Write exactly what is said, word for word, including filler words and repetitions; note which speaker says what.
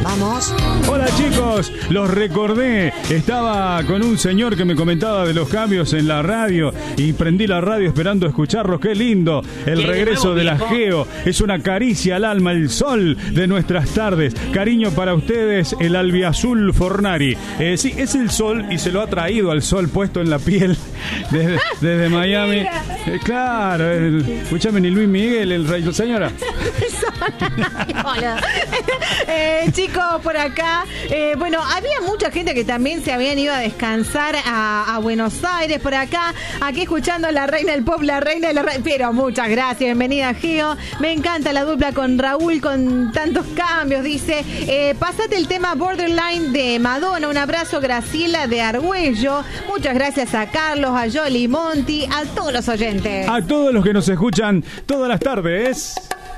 Speaker 1: Vamos.
Speaker 2: Hola chicos, los recordé. Estaba con un señor que me comentaba de los cambios en la radio y prendí la radio esperando escucharlos. Qué lindo. El regreso de la Geo es una caricia al alma, el sol de nuestras tardes. Cariño para ustedes, el albiazul Fornari. Eh, sí, es el sol y se lo ha traído al sol puesto en la piel desde, desde Miami. Eh, claro, el, escúchame, ni Luis Miguel, el rey, señora.
Speaker 3: Hola. Eh, chicos, por acá, eh, bueno, había mucha gente que también se habían ido a descansar a, a Buenos Aires, por acá, aquí escuchando a la reina del pop, la reina de la reina, pero muchas gracias, bienvenida Geo, me encanta la dupla con Raúl, con tantos cambios, dice, eh, pasate el tema Borderline de Madonna, un abrazo Graciela de Argüello, muchas gracias a Carlos, a Yoli Monti, a todos los oyentes.
Speaker 2: A todos los que nos escuchan todas las tardes.